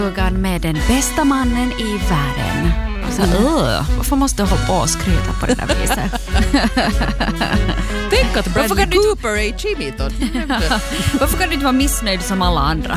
Med den bästa mannen i världen. Så, varför måste du hålla på och skryta på det där viset? Tänk att Bradley Cooper är Chimiton. Varför kan du inte vara missnöjd som alla andra?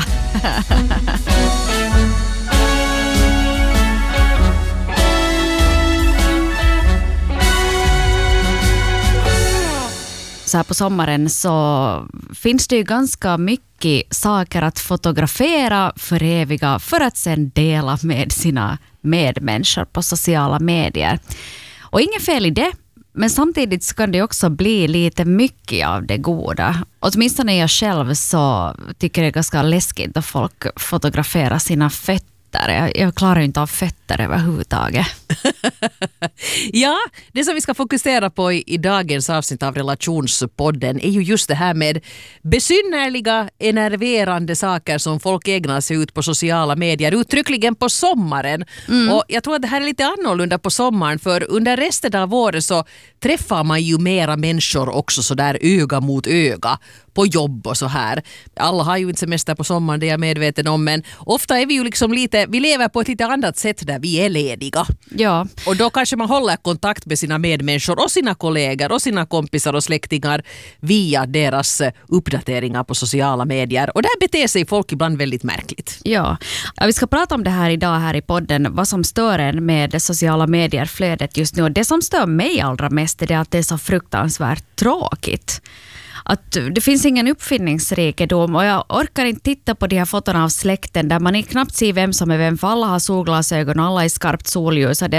Så här på sommaren så finns det ju ganska mycket saker att fotografera, föreviga för att sen dela med sina medmänniskor på sociala medier. Och inget fel i det, men samtidigt så kan det också bli lite mycket av det goda. Åtminstone jag själv så tycker det är ganska läskigt att folk fotograferar sina fötter. Jag klarar inte av fötter överhuvudtaget. Ja, det som vi ska fokusera på i dagens avsnitt av Relationspodden är ju just det här med besynnerliga, enerverande saker som folk ägnar sig ut på sociala medier, uttryckligen på sommaren. Och jag tror att det här är lite annorlunda på sommaren, för under resten av året så träffar man ju mera människor också så där öga mot öga på jobb och så här. Alla har ju inte semester på sommaren, det är jag medveten om, men ofta är vi ju liksom vi lever på ett lite annat sätt där vi är lediga. Ja. Och då kanske man håller kontakt med sina medmänniskor och sina kollegor och sina kompisar och släktingar via deras uppdateringar på sociala medier. Och där beter sig folk ibland väldigt märkligt. Ja, vi ska prata om det här idag här i podden. Vad som stör en med det sociala medierflödet just nu. Det som stör mig allra mest är att det är så fruktansvärt tråkigt. Att det finns ingen uppfinningsrikedom och jag orkar inte titta på de här fotona av släkten där man knappt ser vem som är vem, för alla har solglasögon och alla är skarpt solljus och det är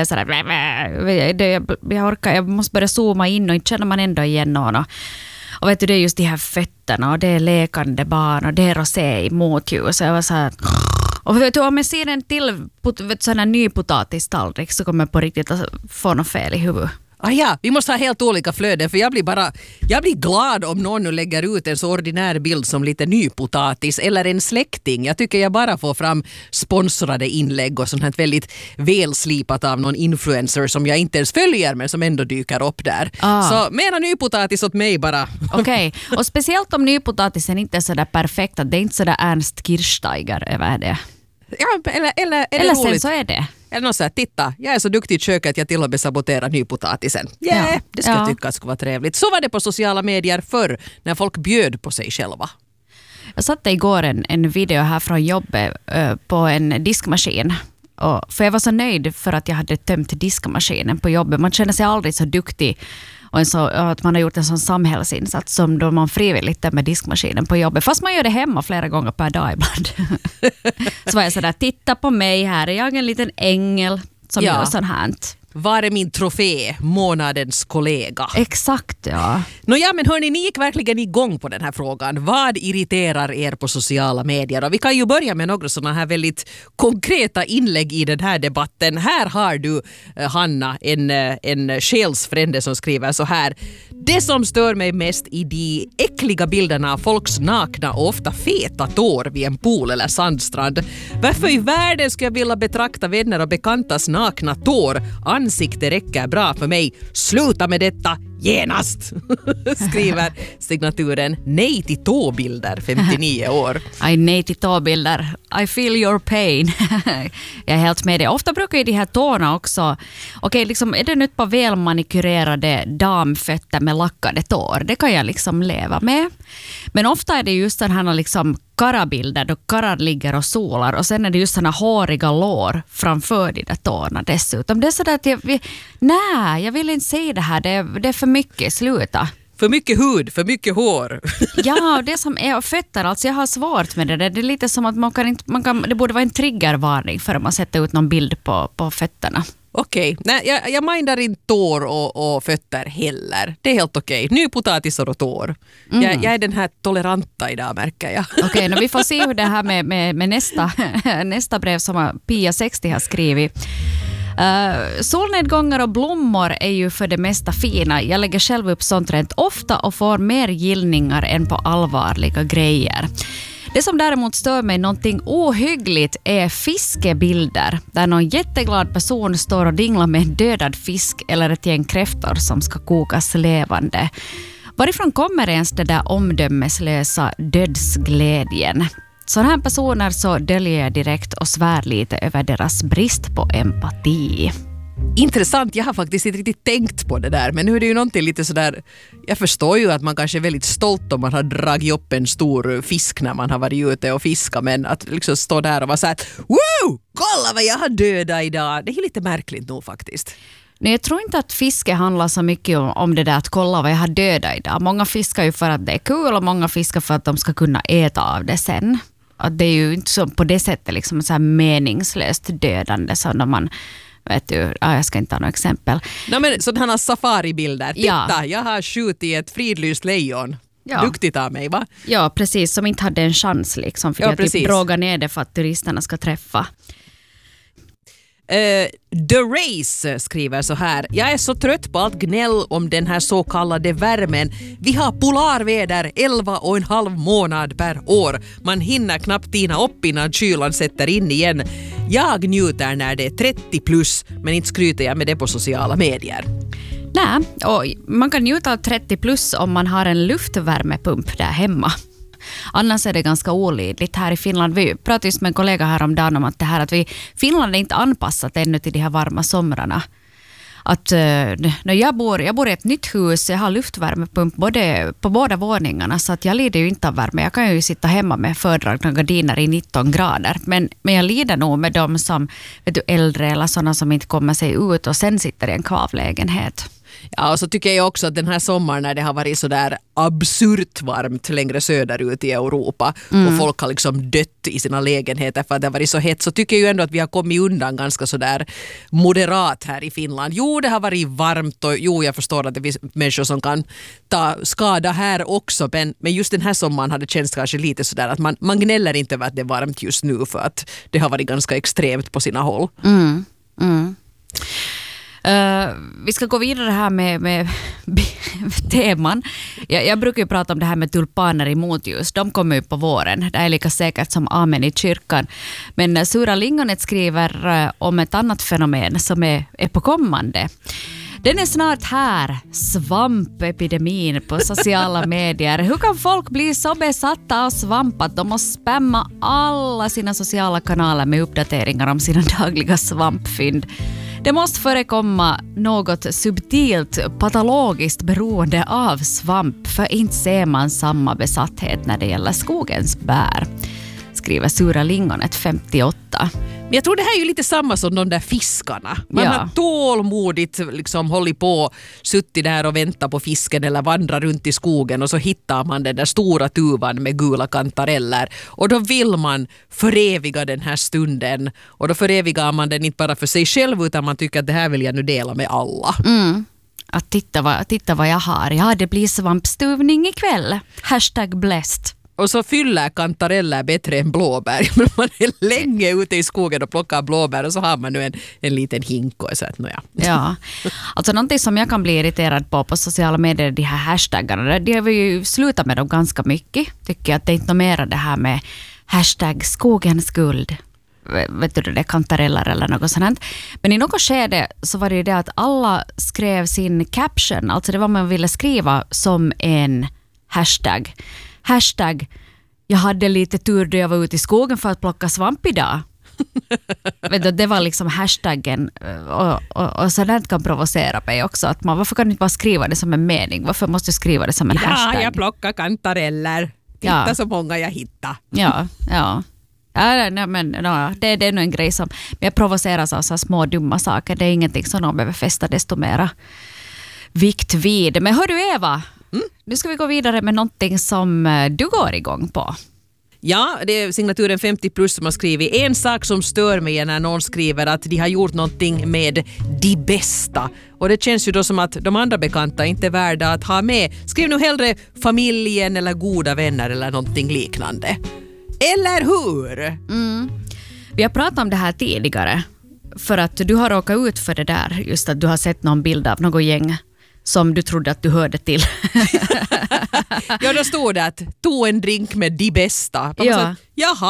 sådär, jag måste börja zooma in och inte känner man ändå igen någon. Och vet du, det är just de här fötterna och det är lekande barn och det är rosé i motljus och jag var så här. Och vet du, om jag ser en till sån här ny potatistallrik så kommer jag på riktigt att få något fel i huvudet. Ja, vi måste ha helt olika flöden, för jag blir glad om någon nu lägger ut en så ordinär bild som lite nypotatis eller en släkting. Jag tycker jag bara får fram sponsrade inlägg och sånt här väldigt välslipat av någon influencer som jag inte ens följer men som ändå dyker upp där. Så mera nypotatis åt mig bara. Okej, och speciellt om nypotatisen inte är sådär perfekt, att det är inte sådär Ernst Kirchsteiger över det. Ja, eller sen roligt. så är det. Eller något så här, titta, jag är så duktig i köket att jag till och med saboterar nypotatisen. Yeah, det ska jag tycka skulle vara trevligt. Så var det på sociala medier förr, när folk bjöd på sig själva. Jag satte igår en video här från jobbet på en diskmaskin. För jag var så nöjd för att jag hade tömt diskmaskinen på jobbet. Man känner sig aldrig så duktig och att man har gjort en sån samhällsinsats som då man frivilligt tömmer diskmaskinen på jobbet. Fast man gör det hemma flera gånger per dag ibland. Så var jag sådär, titta på mig, här är jag en liten ängel som gör sånt här. Var är min trofé, månadens kollega? Exakt, ja. Nåja, men hörni, ni gick verkligen igång på den här frågan. Vad irriterar er på sociala medier? Och vi kan ju börja med några sådana här väldigt konkreta inlägg i den här debatten. Här har du, Hanna, en själsfrände som skriver så här. Det som stör mig mest i de äckliga bilderna av folks nakna och ofta feta tår vid en pool eller sandstrand. Varför i världen ska jag vilja betrakta vänner och bekantas nakna tår? Ansikte räcker bra för mig. Sluta med detta genast, skriver signaturen Nej till tåbilder, 59 år. Nej till tåbilder. I feel your pain. Jag är helt med det. Ofta brukar ju de här tårna också, liksom, är det nu ett par välmanikurerade damfötter med lackade tår? Det kan jag liksom leva med. Men ofta är det just den här liksom karabilder då karar ligger och solar och sen är det just såna håriga lår framför de där tårna dessutom. Det är sådär att jag vill inte se det här, det är för mycket, sluta. För mycket hud, för mycket hår. Ja, det som är fötter, alltså jag har svårt med det. Det är lite som att det borde vara en triggervarning för att man sätter ut någon bild på fötterna. Okej, nej, jag mindar inte tår och fötter heller. Det är helt okej. Nu potatisar och tår. Jag är den här toleranta idag, märker jag. Okej, vi får se hur det här med nästa brev som Pia 60 har skrivit. Solnedgångar och blommor är ju för det mesta fina. Jag lägger själv upp sånt rent ofta och får mer gillningar än på allvarliga grejer. Det som däremot stör mig någonting ohyggligt är fiskebilder där någon jätteglad person står och dinglar med en dödad fisk eller ett gäng kräftor som ska kokas levande. Varifrån kommer ens det där omdömeslösa dödsglädjen? sådana här personer så döljer jag direkt och svär lite över deras brist på empati. Intressant, jag har faktiskt inte riktigt tänkt på det där, men nu är det ju någonting lite sådär, jag förstår ju att man kanske är väldigt stolt om man har dragit upp en stor fisk när man har varit ute och fiskat, men att liksom stå där och vara såhär, wow, kolla vad jag har dödat idag, det är lite märkligt nog faktiskt. Nej, jag tror inte att fiske handlar så mycket om det där att kolla vad jag har dödat idag. Många fiskar ju för att det är kul och många fiskar för att de ska kunna äta av det sen. Att det är ju inte så på det sättet liksom så här meningslöst dödande som när man vet du, jag ska inte ta några exempel. Nej, men sådana safaribilder. Titta, Ja. jag har skjutit ett fridlyst lejon. Ja. Duktigt av mig, va? Ja, precis. Som inte hade en chans liksom. För jag typ brågar ner det för att turisterna ska träffa. The Race skriver så här. Jag är så trött på allt gnäll om den här så kallade värmen. Vi har polarväder 11,5 månad per år. Man hinner knappt tina upp innan kylan sätter in igen. Jag njuter när det är 30 plus, men inte skryter jag med det på sociala medier. Nej, och man kan njuta av 30 plus om man har en luftvärmepump där hemma. Annars är det ganska olidligt här i Finland. Vi pratade just med en kollega häromdagen om att det här att Finland är inte anpassat ännu till de här varma somrarna. Att när jag bor i ett nytt hus, jag har luftvärmepump på båda våningarna, så att jag lider ju inte av värme. Jag kan ju sitta hemma med fördragna gardiner i 19 grader. Men jag lider nog med dem som äldre eller sådana som inte kommer sig ut och sen sitter i en kvavlägenhet. Ja, och så tycker jag också att den här sommaren när det har varit så där absurt varmt längre söderut i Europa och folk har liksom dött i sina lägenheter för att det har varit så hett, så tycker jag ju ändå att vi har kommit undan ganska så där moderat här i Finland. Jo, det har varit varmt och jo, jag förstår att det finns människor som kan ta skada här också, men just den här sommaren har det känts kanske lite så där att man gnäller inte över att det är varmt just nu för att det har varit ganska extremt på sina håll. Vi ska gå vidare här med teman. Jag brukar ju prata om det här med tulpaner i motljus. De kommer upp på våren. Det är lika säkert som amen i kyrkan. Men Sura Lingonet skriver om ett annat fenomen som är på kommande. Den är snart här, svampepidemin på sociala medier. Hur kan folk bli så besatta av svamp att de måste spamma alla sina sociala kanaler med uppdateringar om sina dagliga svampfynd? Det måste förekomma något subtilt patologiskt beroende av svamp, för inte ser man samma besatthet när det gäller skogens bär, skriver Sura Lingonet 58. Men jag tror det här är ju lite samma som de där fiskarna. Man har tålmodigt liksom hållit på, suttit där och väntat på fisken eller vandrar runt i skogen och så hittar man den där stora tuvan med gula kantareller. Och då vill man föreviga den här stunden. Och då förevigar man den inte bara för sig själv utan man tycker att det här vill jag nu dela med alla. Att titta vad jag har. Ja, det blir svampstuvning ikväll. #blessed. Och så fyller kantareller bättre än blåbär. Men man är länge ute i skogen och plockar blåbär och så har man nu en liten hink och så att nåja. Ja, alltså någonting som jag kan bli irriterad på sociala medier, de här hashtaggarna. Det har vi ju slutat med dem ganska mycket. Tycker jag att det är inte mer det här med #skogens guld. Vet du det, kantareller eller något sånt. Men i något skede så var det ju det att alla skrev sin caption, alltså det var man ville skriva som en hashtag. Jag hade lite tur då jag var ute i skogen för att plocka svamp idag. Det var liksom hashtaggen och sådant kan provocera mig också. Att varför kan du inte bara skriva det som en mening? Varför måste du skriva det som en hashtag? Ja, jag plockar kantareller. Titta så många jag hittar. Ja. Det är nog en grej som jag provoceras av så små dumma saker. Det är ingenting som någon behöver fästa desto mera vikt vid. Men hör du Eva, nu ska vi gå vidare med någonting som du går igång på. Ja, det är signaturen 50 plus som har skrivit. En sak som stör mig när någon skriver att de har gjort någonting med de bästa. Och det känns ju då som att de andra bekanta inte är värda att ha med. Skriv nu hellre familjen eller goda vänner eller någonting liknande. Eller hur? Vi har pratat om det här tidigare. För att du har råkat ut för det där. Just att du har sett någon bild av något gäng som du trodde att du hörde till. Ja, då stod det att tog en drink med de bästa. Ja. Jaha,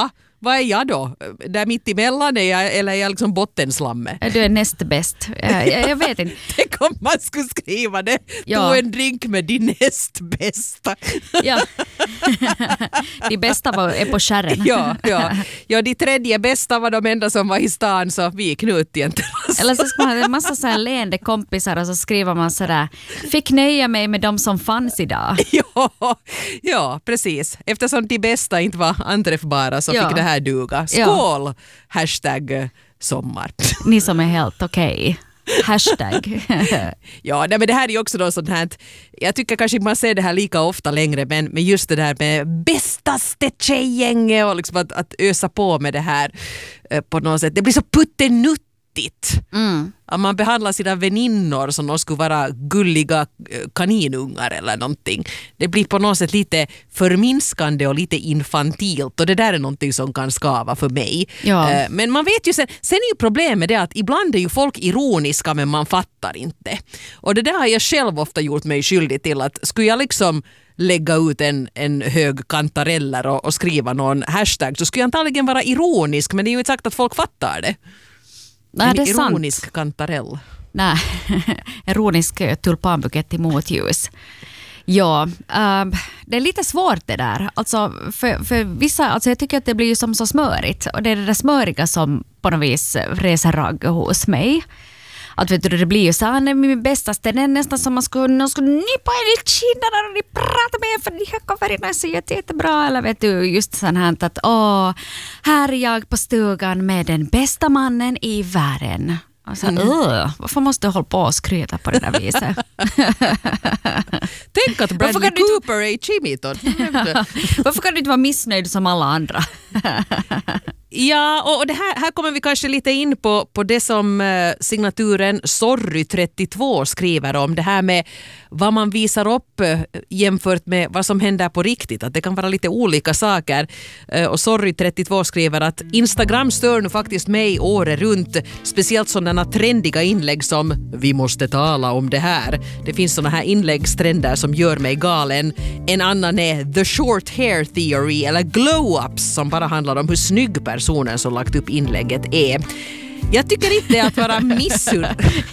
vad är jag då? Där mitt emellan eller är jag liksom bottenslammet? Du är näst bäst. Jag vet inte. Tänk om man skulle skriva det. Ja. Tog en drink med din näst bästa. Ja. De bästa är på skärren. Ja, de tredje bästa var de enda som var i stan, så vi gick ut igen. Eller så ska man ha en massa så här leende kompisar och så skriver man sådär: fick nöja mig med de som fanns idag. Ja, precis. Eftersom de bästa inte var anträffbara så fick det här duga. Skål! Hashtag sommar. Ni som är helt okej. Hashtag. Ja, men det här är ju också då sånt här, jag tycker kanske man ser det här lika ofta längre, men just det där med bästaste tjejgänget och liksom att ösa på med det här på något sätt. Det blir så puttenuttigt. Att man behandlar sina väninnor som de skulle vara gulliga kaninungar eller någonting. Det blir på något sätt lite förminskande och lite infantilt, och det där är någonting som kan skava för mig. Ja. Men man vet ju sen är ju problemet det att ibland är ju folk ironiska men man fattar inte. Och det där har jag själv ofta gjort mig skyldig till, att skulle jag liksom lägga ut en hög kantareller och skriva någon hashtag, så skulle jag antagligen vara ironisk, men det är ju inte sagt att folk fattar det. Nej, det är ironisk sant. kantarell. Nej, ironisk tulpanbukett i motljus. Ja, det är lite svårt det där. Alltså, för vissa, alltså jag tycker att det blir som så smörigt. Och det är det där smöriga som på något vis reser ragg hos mig. Att vet du, det blir ju så här, min bästaste, det är nästan som man skulle nypa en i kinderna och ni pratar med, för de här coverna är så jättebra. Eller vet du, just sån här att här är jag på stugan med den bästa mannen i världen. Alltså, varför måste du hålla på och skryta på det där viset? Tänk att Bradley Cooper är i Chimiton. Varför kan du inte vara missnöjd som alla andra? Ja, och det här kommer vi kanske lite in på det som signaturen Sorry32 skriver om. Det här med vad man visar upp jämfört med vad som händer på riktigt. Att det kan vara lite olika saker. Och Sorry32 skriver att Instagram stör nu faktiskt mig året runt. Speciellt sådana trendiga inlägg som vi måste tala om det här. Det finns sådana här inläggstrender som gör mig galen. En annan är the short hair theory eller glow-ups som bara handlar om hur snygg personen som lagt upp inlägget är. Jag tycker inte att vara